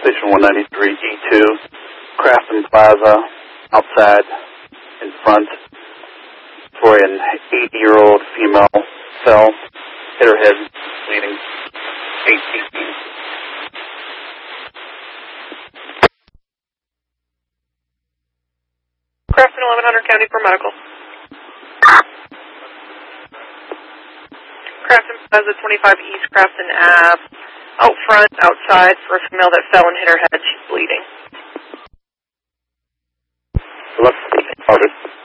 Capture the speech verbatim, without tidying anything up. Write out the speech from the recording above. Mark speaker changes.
Speaker 1: Station one ninety-three E two, Crafton Plaza, outside, in front, for an eight-year-old female fell, hit her head, bleeding, eighteen.
Speaker 2: Crafton eleven hundred County for medical. Crafton Plaza twenty-five East Crafton Ave. Out front, outside, for a female that fell and hit her head. She's bleeding.
Speaker 1: Look,